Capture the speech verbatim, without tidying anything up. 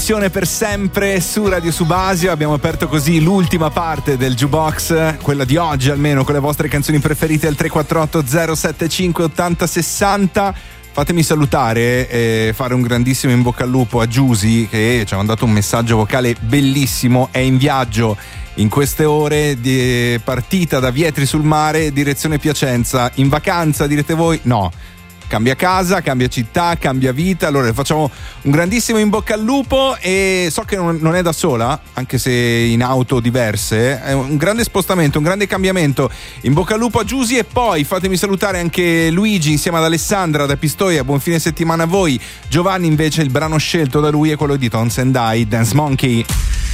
Per sempre su Radio Subasio abbiamo aperto così l'ultima parte del Jukebox, quella di oggi almeno, con le vostre canzoni preferite al tre quattro otto zero sette cinque otto zero sei zero. Fatemi salutare e fare un grandissimo in bocca al lupo a Giusy, che ci ha mandato un messaggio vocale bellissimo. È in viaggio in queste ore, di partita da Vietri sul Mare direzione Piacenza. In vacanza direte voi? No, cambia casa, cambia città, cambia vita. Allora le facciamo un grandissimo in bocca al lupo, e so che non è da sola, anche se in auto diverse. È un grande spostamento, un grande cambiamento. In bocca al lupo a Giusy. E poi fatemi salutare anche Luigi insieme ad Alessandra da Pistoia. Buon fine settimana a voi. Giovanni invece il brano scelto da lui è quello di Tones and I, Dance Monkey.